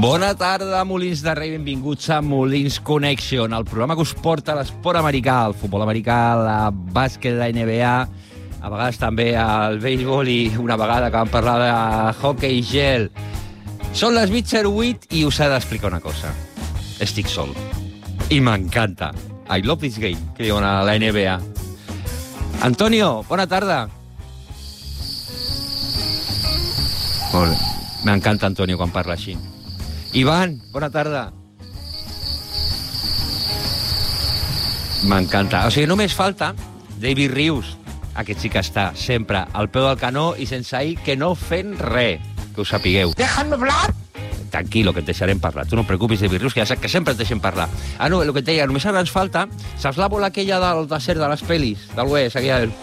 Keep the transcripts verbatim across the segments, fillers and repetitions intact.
Bona tarda, Molins de Rei, benvinguts a Molins Connection, el programa que us porta l'esport americà, el futbol americà, la bàsquet, la N B A, a vegades també el béisbol i una vegada que vam parlar de hockey gel. Són les vuit zero vuit i us he d'explicar una cosa. Estic sol. I m'encanta. I love this game, que diuen a la N B A. Antonio, bona tarda. Molt bé. M'encanta Antonio quan parla així. Ivan, bona tarda. M'encanta. O sigui, només falta David Rius, aquest sí que està sempre al peu del canó i sense ahir que no fent res, que ho sapigueu. Déjame hablar. Tranquilo, que et deixarem parlar. Tu no et preocupis, David Rius, que ja saps que sempre et deixem parlar. Ah, no, el que et deia, només ara ens falta, saps la bola aquella del desert de les pel·lis, del West, aquella del...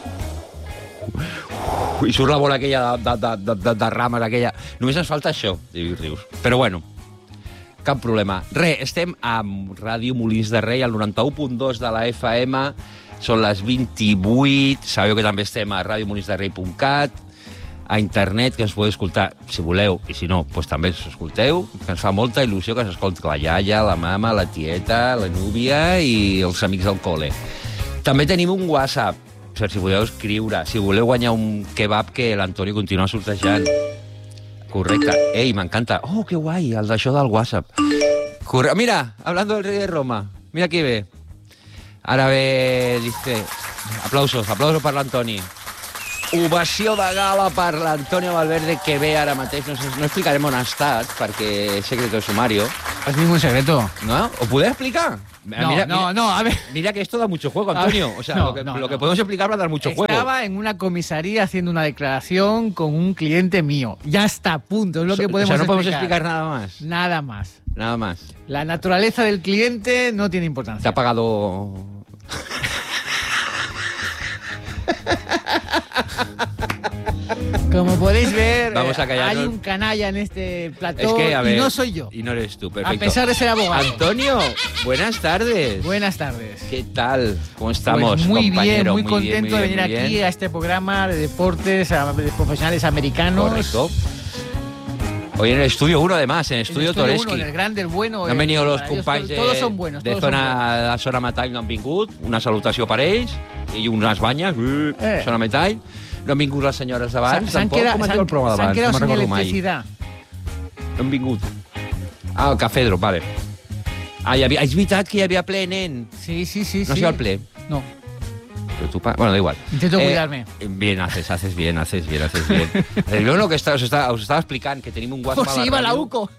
I surt la bola aquella de, de, de, de, de rames, aquella... Només ens falta això, David Rius. Però bueno, cap problema. Re, estem amb Ràdio Molins de Rei, al noranta-u punt dos de la F M, són les vint-i-vuit, sabeu que també estem a radio molins de rei punt cat, a internet, que ens podeu escoltar, si voleu, i si no, doncs també us escolteu, que ens fa molta il·lusió que s'escolti la iaia, la mama, la tieta, la núvia i els amics del col·le. També tenim un WhatsApp, per si podeu escriure, si voleu guanyar un kebab que l'Antonio continua sortejant. Correcte. Ei, m'encanta. Oh, que guai, el d'això del WhatsApp. Corre... Mira, hablando del rei de Roma. Mira qui ve. Ara ve, dice... Aplausos, aplausos per l'Antoni. Ovació de gala per l'Antonio Valverde, que ve ara mateix. No, no explicarem on ha estat, perquè és secreto de sumario. Es ningún secreto. ¿No? ¿O puede explicar? No, mira, no, mira, no, a ver. Mira que esto da mucho juego, Antonio. O sea, no, lo, que, no, lo no. que podemos explicar va a dar mucho Estaba juego. Estaba en una comisaría haciendo una declaración con un cliente mío. Ya está, punto. Es lo que podemos explicar. O sea, no explicar. podemos explicar nada más. Nada más. Nada más. La naturaleza del cliente no tiene importancia. Te ha pagado... Como podéis ver, Vamos a callarnos. hay un canalla en este plató Es que, a ver, y no soy yo. Y no eres tú, perfecto. A pesar de ser abogado. Antonio, buenas tardes. Buenas tardes. ¿Qué tal? ¿Cómo estamos, Pues muy bien, compañero? muy, muy contento bien, muy de bien, venir muy aquí bien. a este programa de deportes a- de profesionales americanos. Correcto. Hoy en el estudio uno, además, en el En estudio el estudio Toreski. uno, en el grande, el bueno. Han el venido los maravilloso. companys de, Todos son buenos. de todos son buenos. zona, de la zona metall, no han vingut. Una salutació per ells i unes banyes. Uh, Eh. Zona metall. No han vingut les senyores d'abans, S'han tampoc. quedat, Com es diu s'han, el programa s'han d'abans? quedat No sin me'n recordo mai. electricidad. No han vingut. Ah, el Cafedro, vale. Ah, hi havia, és veritat que hi havia ple, nen. Sí, sí, sí. No sí. ha sido al ple. No. Pero tú, pa- bueno, da igual. Intento Eh, cuidarme. Bien, haces, haces bien, haces bien, haces bien. Eh, Yo lo que está, os, estaba, os estaba explicant, que tenim un WhatsApp Por a si iba la ràdio. UCO.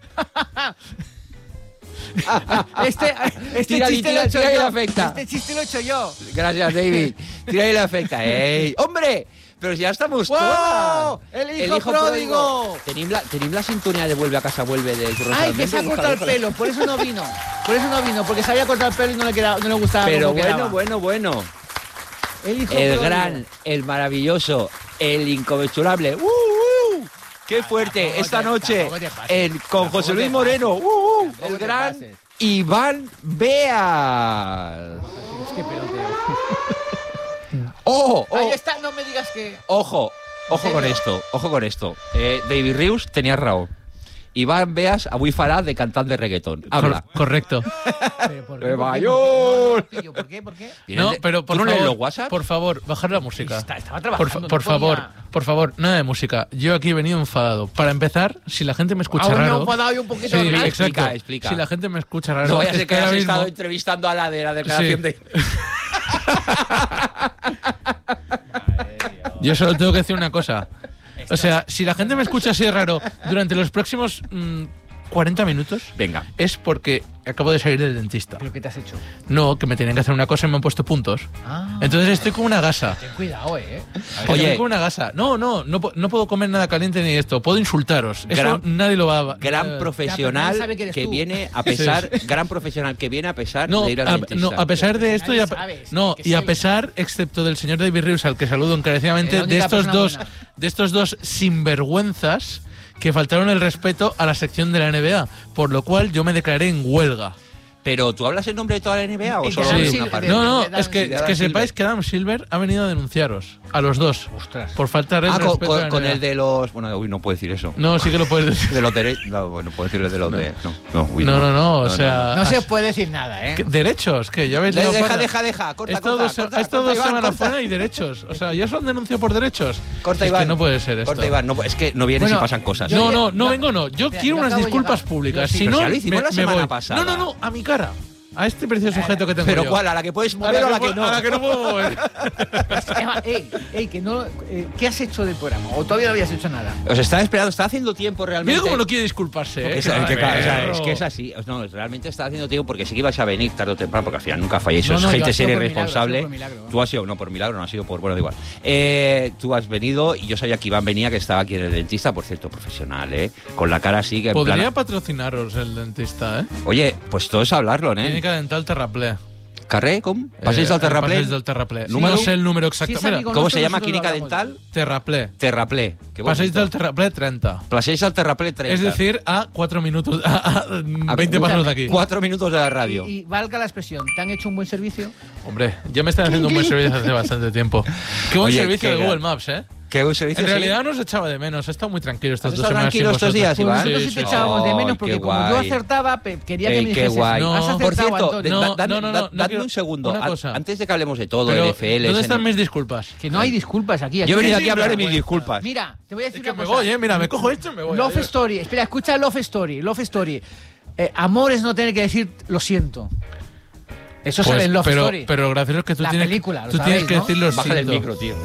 este este Tira-li, chiste lo tira- he hecho tira-li yo. l'efecte. Este chiste lo he hecho yo. Gracias, David. Tira-li l'efecte. Ey, hombre, pero si ya estamos ¡Wow! todas. ¡El hijo pródigo! Tenim la, tenim la sintonía de Vuelve a casa, vuelve de Curro Ay, que Sarmiento. se ha cortado el Búscala, pelo, por eso no vino. Por eso no vino, porque se había cortado el pelo y no le, quedaba, no le gustaba Pero cómo bueno, quedaba. bueno, bueno. El hijo El pródigo. gran, el maravilloso, el inconmensurable. ¡Uh, uh! ¡Qué fuerte! tampoco Esta te- noche tampoco te pases, en, con tampoco José Luis te Moreno. pases, ¡Uh, uh! tampoco El te gran pases. Iván Beas. Es que peloteo. ¡Ojo! Ahí ojo, está, no me digas que... ¡Ojo! Ojo ¿En con serio? esto, ojo con esto. Eh, David Rius tenía raó. Iván Beas avui farà de cantant de reggaetón. Habla. Cor- correcto. Pero, ¿por ¡Qué ¿Por mayor! qué? ¿Por qué? ¿Por qué? Vienen No, de- pero por ¿Tú no lees favor, los WhatsApp? por favor, bajar la música. Está- estaba Por, trabajando, fa- no por podía. favor, por favor, nada de música. Yo aquí he venido enfadado. Para empezar, si la gente me escucha Aún no raro... he enfadado y un poquito Sí, raro. exacto. Explica, explica. Si la gente me escucha raro... No vaya a es ser que ahora has mismo- estado entrevistando a la de la declaración Sí. de... Yo solo tengo que decir una cosa. O sea, si la gente me escucha así de raro durante los próximos mm, cuarenta minutos, Venga. es porque acabo de salir del dentista. ¿Pero qué te has hecho? No, que me tenían que hacer una cosa y me han puesto puntos. Ah, Entonces estoy como una gasa. ten cuidado, eh. Oye. Oye, como una gasa. No, no, no, po- no puedo comer nada caliente ni esto. Puedo insultaros. Eso Gran- nadie lo va a... Gran eh, profesional Ya, pero nadie sabe que eres que tú. viene a pesar, gran profesional que viene a pesar No, de ir al a, dentista. no, a pesar de esto y a, Nadie sabe, no, que y a sí. pesar, excepto del señor David Rius, al que saludo Es encarecidamente, la de única estos persona dos, buena. de estos dos sinvergüenzas que faltaron el respeto a la sección de la N B A, por lo cual yo me declaré en huelga. Pero, ¿tú hablas en nombre de toda la N B A o Y solo que de sí, una de- parte? No, no, de- de- es que, de es que Adam Silver. sepáis que Adam Silver ha venido a denunciaros a los dos Ostras. por faltar el Ah, con, respeto a con- la con N B A. el de los... Bueno, uy, no puedo decir eso. No, sí que lo puedes decir. De los derechos... No, bueno, puedo decirlo de los de... No, no, uy, No, no, no, o sea... No se puede decir nada, ¿eh? ¿Qué- ¿Derechos? ¿Qué? ¿Ya habéis De- liado deja, parda? deja, deja, corta, He estado corta, dos, corta, ha estado corta, dos Iván, semanas corta. fuera y derechos. O sea, ya son denunciado por derechos. Corta, es Iván. que no puede ser esto. Corta, Iván. No, es que no vienes Bueno, y pasan cosas. yo- No, no, yo- no yo- vengo, no. Yo Espera, quiero yo unas acabo de disculpas llegar. públicas. Yo sí. Si Pero no, si ya lo hicimos me, la me semana voy. pasada. No, no, no, a mi cara. A este precioso sujeto que tengo ¿Pero yo. cuál? ¿A la que puedes A mover o a la que puedo- no? A la que no puedo mover. Eva, ey, ey, que no, eh, ¿qué has hecho del programa? ¿O todavía no habías hecho nada? Os estaba esperando, está haciendo tiempo realmente. Mira cómo no quiere disculparse, ¿eh? Es, Qué que, claro, o sea, perro. es que es así. No, realmente está haciendo tiempo porque sí que ibas a venir tarde o temprano, porque al final nunca falláis. No, Sois no, yo gente ha sido seria y por milagro, responsable. ha sido por milagro. Tú has sido, no por milagro, no ha sido por. Bueno, da igual. Eh, tú has venido y yo sabía que Iván venía, que estaba aquí en el dentista, por cierto, profesional, ¿eh? Con la cara así que. En Podría plan- patrocinaros el dentista, ¿eh? Oye, pues todo es hablarlo, ¿eh? Clínica Dental Terraplé. ¿Carré? ¿Cómo? ¿Paséis Eh, al Terraplé? Paséis del Terraplé. ¿Número? No sé el número Sí, exacto. es Mira, amigo ¿Cómo se nosotros llama? nosotros Clínica hablamos. Dental. Terraplé. Terraplé. Qué Paséis bonito. del Terraplé treinta. Paséis al Terraplé treinta. Es decir, a cuatro minutos, a, a A- veinte pasos de aquí. Cuatro minutos de la radio. Y, y valga la expresión, ¿te han hecho un buen servicio? Hombre, ya me están haciendo un buen servicio hace bastante tiempo. Qué buen Oye, servicio qué de Google gran- Maps, ¿eh? ¿Qué buen servicio? En sí? realidad nos echaba de menos. He estado muy tranquilo estas ¿Has dos estado semanas. sin tranquilo estos vosotros. días, Pues Iván? nosotros sí Sí, te sí. echábamos de menos Ay, porque qué como yo guay. acertaba, pe- quería que Eh, me qué dijeses, guay. has No. acertado, Por cierto, Antonio. de- No, da- dad- no, no, dad- no, no dadme quiero- un segundo. una An- cosa. Antes de que hablemos de todo, Pero, de F L. ¿dónde están mis disculpas? Que no hay disculpas aquí. aquí Yo he venido hay- aquí a hablar de mis vergüenza. disculpas. Mira, te voy a decir Es que una me cosa. voy, ¿eh? Mira, me cojo esto y me voy. Love Adiós. Story. Espera, escucha Love Story. Love Story. Eh, amor es no tener que decir lo siento. Eso Pues, sale en Love pero, Story. pero lo gracioso es que tú La tienes, película, lo tú tienes sabéis, que ¿no? decir lo Bájale el siento. micro, tío.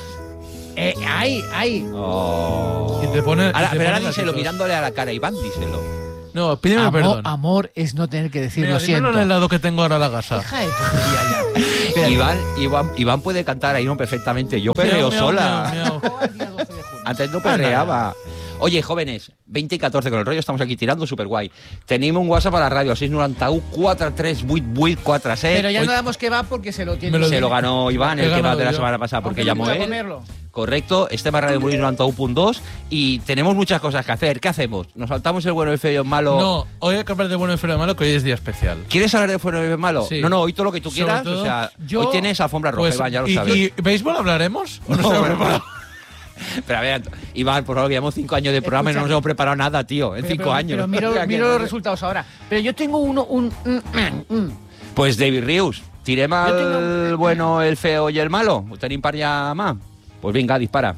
Eh, ahí, ahí. Oh. Y te pone, y Ahora, te pero ahora pone díselo latitos. mirándole a la cara. Iván, díselo. No, pídeme Amor, perdón. amor es no tener que decir Mira, lo dímelo siento. en el lado que tengo ahora la gasa. Deja de tontería ya. Espera. Iván, Iván, Iván puede cantar ahí no perfectamente. Yo perreo Miau, miau, sola. miau, miau. Oh, el día doce de junio. Antes no perreaba. Oye, jóvenes, veinte y catorce con el rollo, estamos aquí tirando, super guay. Tenim un WhatsApp a la ràdio, seis nou u quatre tres vuit vuit quatre set. Pero ya Hoy no damos que va porque se lo tiene. Me lo se di- lo ganó Iván, He el que va ganado de la yo. semana pasada, porque Aunque no llamó pueda él. comerlo. Correcto, este es Radio Molins noventa u punt dos y tenemos muchas cosas que hacer. ¿Qué hacemos? ¿Nos saltamos el bueno, el feo y el malo? No, hoy hay que hablar de bueno y feo y malo, que hoy es día especial. ¿Quieres hablar de bueno y el malo? Sí. No, no, hoy todo lo que tú Sobre quieras. todo, o sea, yo- hoy tienes alfombra roja, Pues, Iván, ya lo y, sabes. ¿Y béisbol hablaremos? ¿O no No, se lo no, preparado? Pero a ver, Iván, por favor, llevamos cinco años de programa y no Escucha. nos hemos preparado nada, tío, en Pero- cinco pero- años. Pero miro, Mira que- miro los resultados ahora. Pero yo tengo uno, un. mm, mm, mm. Pues David Rius, tirem Jo tinc el un- bueno, el feo i el malo. Ho tenim per allà a mà? Pues vinga, dispara.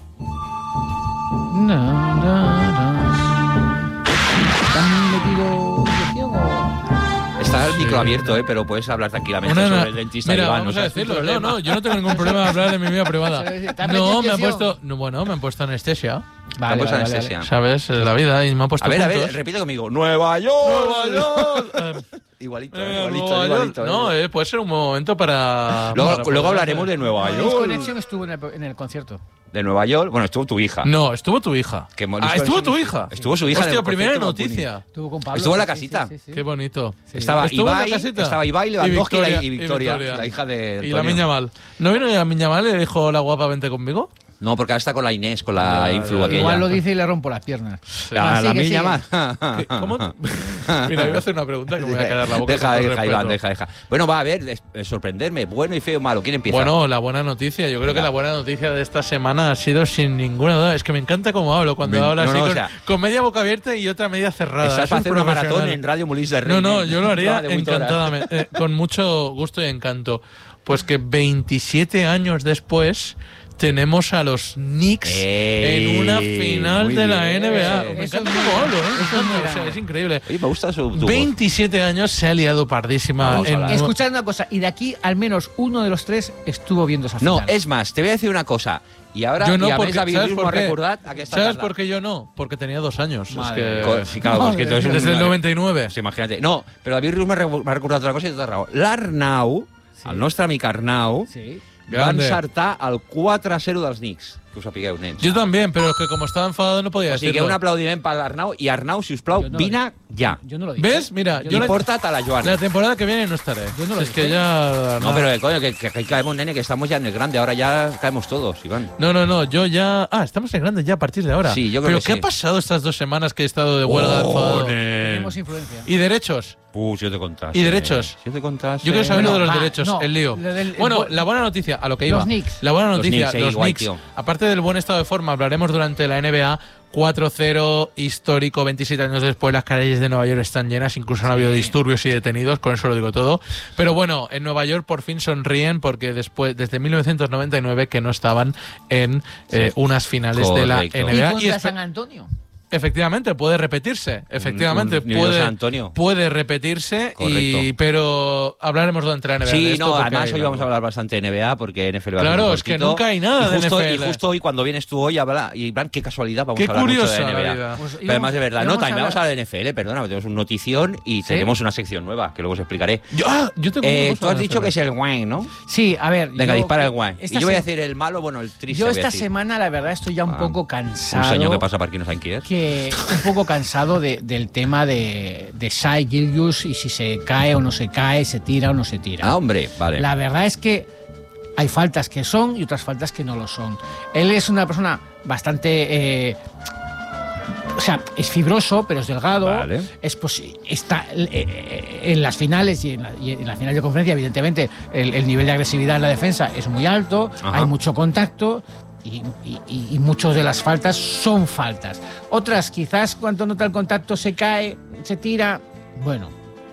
No, no, no. ¿Están metido inyección o...? Está el Sí. micro abierto, ¿eh? Pero puedes hablar tranquilamente Una- sobre el dentista Mira, Iván. vamos no a seas un decirlo. No, problema. no, yo no tengo ningún problema de hablar de mi vida privada. ¿Te han No, metido me han inyección? puesto, no, bueno, me han puesto anestesia, Te han puesto anestesia. ¿sabes? En la vida y me han puesto A ver, a ver, puntos. repite conmigo. ¡Nueva York! Nueva York. Eh, Igualito, eh, igualito, Nueva York. igualito. ¿eh? No, eh, puede ser un momento para. Luego, para luego poder- hablaremos de Nueva Liz York. Connection estuvo en el, en el concierto. De Nueva York. Bueno, estuvo tu hija. No, estuvo tu hija. Que Ah, Liz estuvo Connection- tu hija. Estuvo su hija en Hostia, el primera concierto de Bad noticia. Estuvo con Pablo. Estuvo en la sí, casita. sí, sí, sí. Qué bonito. Estaba ¿Estuvo en la Ibai, casita? estaba Ibai, Lewandowski y, Victoria, y Victoria, y Victoria. la hija de Y la Antonio. Miña Mal. ¿No vino la Miña Mal y le dijo la guapa, vente conmigo? No, porque ahora está con la Inés, con la Ya, influ ya, aquella. Igual lo dice y le rompo las piernas. La, Ah, la sigue, Miña sigue. Mal. ¿Qué? ¿Cómo? Mira, iba a hacer una pregunta que me voy a quedar la boca. Deja, con todo deja, respeto. Iván, deja, deja. Bueno, va a ver, es- es sorprenderme. Bueno y feo, malo. ¿Quién empieza? Bueno, la buena noticia. Yo creo que Venga. la buena noticia de esta semana ha sido sin ninguna duda. Es que me encanta cómo hablo cuando Me- hablo no, así no, o con, sea- con media boca abierta y otra media cerrada. Estás Es para un hacer una maratón profesional. en Radio Molins de Rey. No, no, yo lo haría De ocho horas. encantadamente, eh, con mucho gusto y encanto. Pues que veintisiete años después tenemos a los Knicks Ey, en una final muy de la bien. N B A. Eso Me es encanta muy cómo hablo, ¿eh? grande. Me Eso es muy encanta, o sea, grande. es increíble. Oye, me gusta su tu voz. veintisiete años se ha liado pardísima. Vamos a en hablar. Escuchad una cosa, y de aquí al menos uno de los tres estuvo viendo esa No, final. es más, te voy a decir una cosa. Y ahora, Yo no, y a porque, més, David ¿sabes Rius por m'ha qué? recordat aquesta ¿Sabes tarda. por qué yo no? Porque tenía dos años. Madre es Co- que... Sí, claro, pues que tú eres un- Desde el noventa y nueve. Pues imagínate. No, però David Rius m'ha re- m'ha recordat una cosa i tota raó. L'Arnau, Sí. el nostre amic Arnau, Sí. va Grande. encertar el quatre a zero dels Knicks. que us sapigueu, nens. Yo también, pero es que como estaba enfadado no podía O sigui que decirlo. un aplaudiment per l'Arnau, i Arnau, si us plau, Jo no- vine ja. Yo no lo digo. ¿Ves? Mira, Yo yo I la, porta't a la Joana. la temporada que viene no estaré. Yo no lo es que dije. ya... No, pero eh, coño, que, que, que caemos, nene, que estamos ya en el grande. Ahora ya caemos todos, Iván. No, no, no, yo ya... Ah, estamos en grande ya a partir de ahora. Sí, yo creo ¿Pero que qué sí. ha pasado estas dos semanas que he estado de huelga Oh, enfadado? Tenemos influencia. ¿Y derechos? Uh, si yo te contase. ¿Y derechos? Si yo te contase. Yo quiero saber lo de los va, derechos, no, el lío. lo del- bueno, el- la buena noticia, a lo que iba. Los Knicks. La buena Los noticia, Knicks, los eh, guay, Knicks. tío. Aparte del buen estado de forma, hablaremos durante la N B A. cuatro cero, histórico, veintisiete años después, las calles de Nueva York están llenas, incluso han habido disturbios y detenidos, con eso lo digo todo. Pero bueno, en Nueva York por fin sonríen porque después, desde mil novecientos noventa y nueve que no estaban en eh, unas finales de la Correcto. N ¿Y B A. contra espe- San Antonio? Efectivamente, puede repetirse. Efectivamente, Un- un New puede, San Antonio. puede repetirse, y, Correcto. pero hablaremos durante la N B A. de Sí, esto no, porque además hay hoy vamos a algo. hablar bastante de N B A porque N F L va a Claro, ser un es que cortito. nunca hay nada y de justo, N F L. Y justo hoy, cuando vienes tú hoy, habla, y Bran, qué casualidad, vamos Qué a hablar mucho curiosa de la N B A. vida. Pues Pero además de verdad, no, íbamos a también vamos a hablar- hablar de N F L, perdona, tenemos una notición y ¿Sí? tenemos una sección nueva, que luego os explicaré. Yo, ah, yo tengo una Eh, cosa tú has de dicho N que F es L. el wine, ¿no? Sí, a ver. Venga, yo- dispara el wine. Y esta yo voy a se- decir el malo, bueno, el triste. Yo voy a esta decir. semana, la verdad, estoy ya un Ah, poco cansado. Un señor que pasa per aquí no saben qui és. que un poco cansado de- del tema de, de Shai Gilgeous y si se cae o no se cae, se tira o no se tira. Ah, hombre, vale. La verdad es que hay faltas que son y otras faltas que no lo son. Él es una persona bastante... eh, o sea, es fibroso, pero es delgado. Vale. Es posi- está eh, eh, en las finales y en la, y en la final de conferencia, evidentemente, el, el nivel de agresividad en la defensa es muy alto, Ajá. hay mucho contacto. Y, y, y muchas de las faltas son faltas. Otras, quizás cuando nota el contacto se cae, se tira. Bueno,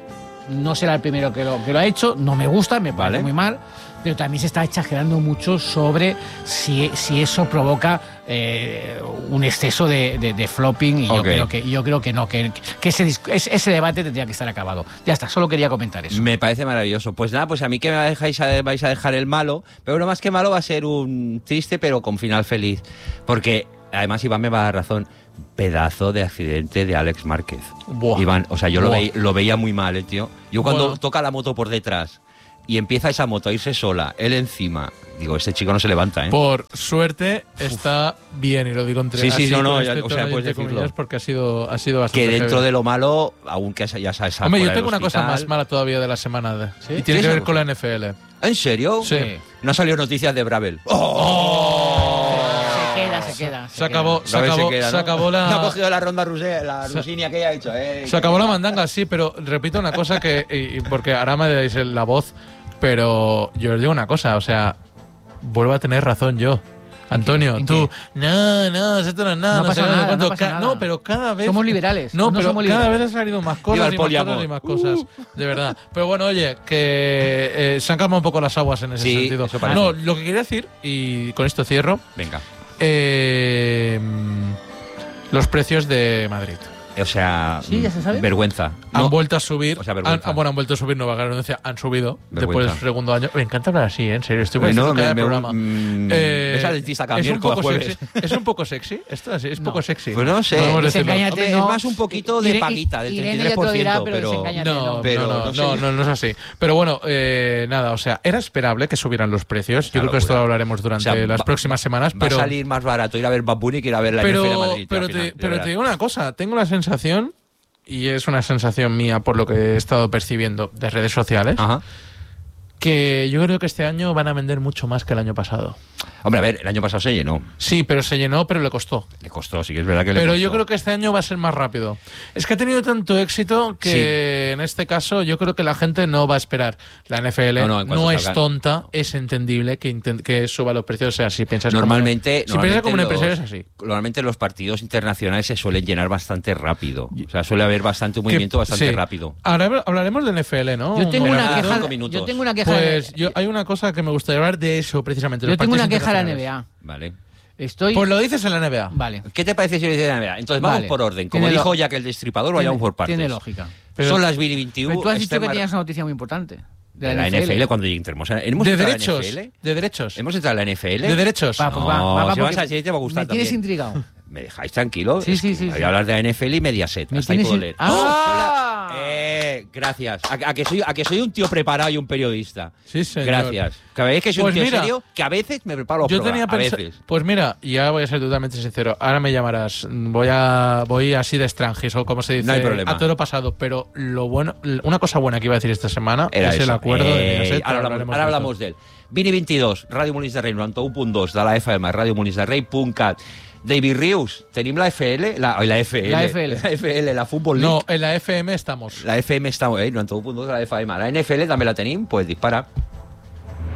no será el primero que lo, que lo ha hecho. No me gusta, me parece Vale. muy mal. Pero también se está exagerando mucho sobre si, si eso provoca eh, un exceso de, de, de flopping. Y yo, Ok. creo que, yo creo que no, que, que ese, dis- ese ese debate tendría que estar acabado. Ya está, solo quería comentar eso. Me parece maravilloso. Pues nada, pues a mí que me dejáis a- vais a dejar el malo, pero no más que malo va a ser un triste pero con final feliz. Porque además Iván me va a dar razón. Pedazo de accidente de Alex Márquez. Buah. Iván, o sea, yo lo, Buah. veí- lo veía muy mal, eh, tío. Yo cuando Bueno. toca la moto por detrás y empieza esa moto a irse sola, él encima, digo, este chico no se levanta, ¿eh? Por suerte está bien, y lo digo entre Sí, sí, así, no, no, con ya- este o sea, tono y puedes entre decirlo. comillas, porque ha sido, ha sido bastante Que dentro heavy. de lo malo, aún que ya sabes... Hombre, yo tengo una cosa más mala todavía de la semana. de- ¿Sí? Y tiene ¿Tienes que ver algo? con la N F L. ¿En serio? Sí. No han salido noticias de Bravel. Se queda, se queda. Se acabó, se Bravel acabó, queda, se ¿no? acabó No ha la... cogido la ronda Rusé, la Rusini que ha hecho, eh. Se acabó la mandanga, sí, pero repito una cosa que... y- y porque ahora me dais el- la voz, pero yo os digo una cosa, o sea, vuelvo a tener razón yo. Antonio, ¿En tú, no, no, esto no es nada, No no, pasa sé nada, cuánto. no pasa Ca- nada. no, pero cada vez... Somos liberales, No, no pero somos cada liberales. vez han salido más Viva cosas el y más cosas poliamor. y más cosas, de verdad. Pero bueno, oye, que eh, se han calmado un poco las aguas en ese Sí, sentido. eso parece. No, lo que quería decir, y con esto cierro, Venga. eh, los precios de Madrid. O sea, Sí, ya se sabe. vergüenza. Han No, vuelto a subir. o sea, han, vergüenza. ah, bueno, han vuelto a subir, no valga la redundancia, han subido después Vergüenza. del segundo año. Me encanta hablar así, ¿eh? En serio, estoy no, pareciendo me- cada me- programa. mm, Eh, ves al dentista cada es un miércoles, poco jueves. sexy. Es un poco sexy. Esto es, es No. poco sexy. Pues no sé. Podemos decirlo. Desengáñate, Hombre, no. es más un poquito de Irene- paguita, del Irene treinta y tres ya te por lo dirá, ciento, pero pero... desengáñate. No, Pero no, no, no sé. no, no, no es así. Pero bueno, eh, nada, o sea, era esperable que subieran los precios. Yo Una creo que esto lo locura. hablaremos durante O sea, las va- próximas semanas. Va Pero, a salir más barato ir a ver Bad Bunny que ir a ver la N F L de pero, Madrid. tío, pero, al final, te, de pero verdad. te digo una cosa, tengo la sensación, y es una sensación mía por lo que he estado percibiendo de redes sociales, Ajá. que yo creo que este año van a vender mucho más que el año pasado. Hombre, a ver, el año pasado se llenó. Sí, pero se llenó, pero le costó. Le costó, sí que es verdad que le Pero costó. yo creo que este año va a ser más rápido. Es que ha tenido tanto éxito que en este caso yo creo que la gente no va a esperar. La N F L No, no, no, en cuanto es salgan. tonta, es entendible que, inten- que suba los precios. O sea, si piensas Normalmente, como, si piensas como un normalmente empresario los- es así. Normalmente los partidos internacionales se suelen llenar bastante rápido. O sea, suele haber bastante un movimiento Que- bastante sí. rápido. Ahora hablaremos de N F L, ¿no? Yo tengo, Pero una nada, queja, cinco minutos. yo tengo una queja. Pues de- yo, hay una cosa que me gustaría hablar de eso precisamente. yo los tengo una partidos queja a la N B internacionales. A. Vale. Estoy. Pues lo dices en la N B A. Vale. ¿Qué te parece si lo dice la N B A? Entonces vamos Vale. por orden. Como Tiene dijo lo- Jack el Destripador, vayamos por partes. Tiene lógica. Pero- Son las mil veintiuno. Pero tú has dicho este que mar- tenías una noticia muy importante. De de la, la N F L, cuando entremos. a- ¿Hemos De entrado a la derechos. N F L? De derechos. ¿Hemos entrado a la N F L? De derechos. Va, pues No, va, va, va, si vas porque a decir, te va a gustar me tienes también. intrigado. ¿Me dejáis tranquilo? Sí, Es sí, que sí, Voy sí. a hablar de la N F L y Mediaset. Me Hasta ahí tienes puedo in- leer. ¡Ah! Eh, Hombre, gracias. A, a que soy, a que soy un tío preparado y un periodista. Sí, señor. Gracias. Que veis que soy Pues un tío mira, serio, que a veces me preparo los Yo programas, tenía a pensa- veces. Pues mira, ya voy a ser totalmente sincero. Ahora me llamarás. Voy a voy así de extranjis o como se dice, No hay problema. a todo pasado. Pero lo bueno, una cosa buena que iba a decir esta semana Era es el eso. acuerdo de Eh, Mediaset. Ara hablamos, ara hablamos d'ell. Vini veintidós, Ràdio Molins de Rei, noranta u punt dos de la F M, ràdio molins de rei punt cat. David Rius, tenim la F L, la, oi, la F L, La F L. la F L, la Football League. No, en la F M estamos. La F M està, eh, noranta u punt dos de la F M. La N F L també la tenim, pues dispara.